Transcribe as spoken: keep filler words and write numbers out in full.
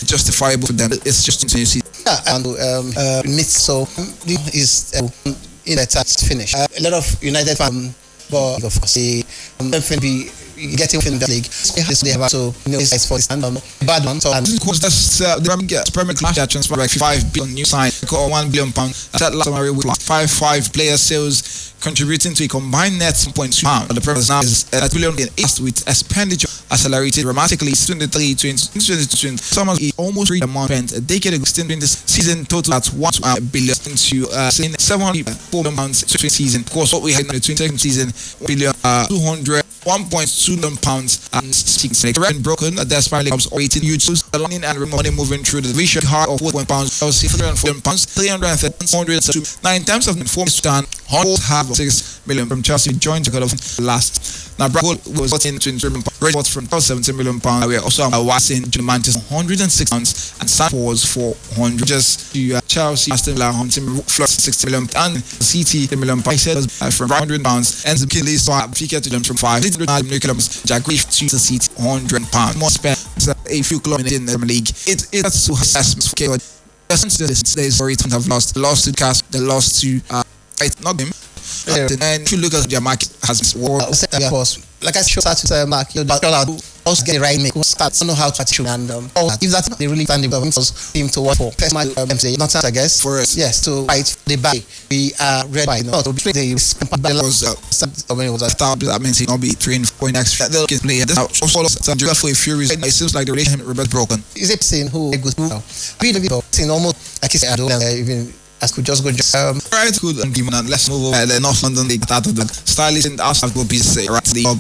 justifiable for them. It's just you see. Yeah, and um, uh, myth so is uh, in that finish. Uh, a lot of United fans, but of course, they um, be getting in the league. They have so you know it's for and um, bad one. So and of course that's uh, the Premier League transfer like five billion new sign, or one billion pound. That last summer with five five player sales, contributing to a combined net one point two pound. The Premier now is at billion in east with expenditure accelerated dramatically. twenty-three twenty twenty Summers almost reached amount spent a decade ago. Extending this season total at one billion to uh, seven hundred four million pounds twenty season. Of course, what we had in the twenty-second season, one billion uh, two hundred. one point two million pounds and six the record broken despite clubs operating huge the running and money moving through the division hard of four pounds Chelsea three hundred four pounds three hundred thirty nine times of the form stand whole half of six million from Chelsea joined the club last. Now Bravo was in twenty report from seventeen million pounds. We are also watching to Manchester one hundred six pounds and Sanford for one hundred just to uh, Chelsea Aston Villa Flux sixty million and C T ten million pounds uh, from one hundred pounds and the Achilles saw figure to them from five Nicholas Jack Grief to the seat one hundred pounds more spent a few clubs in the Premier League. It it's to assessments for K. Since days where it have lost lost to Cast the lost to uh not them. Yeah. And if you look at their market has war uh, yeah, of course. Like I showed that to uh, Mark, you know, also get right make start don't know how to achieve and um if that they really find the government team to work for personal um, say not I guess for us yes to fight the buy we are ready by now to be the was uh, when it was a start that means he not be trained for next they'll play this also for a few reasons it seems like the relationship Robert broken is it saying who a good now really saying almost like I said I don't even I could just go just um right good and give and let's move over the North London League out of the stylish and Arsenal will be say right the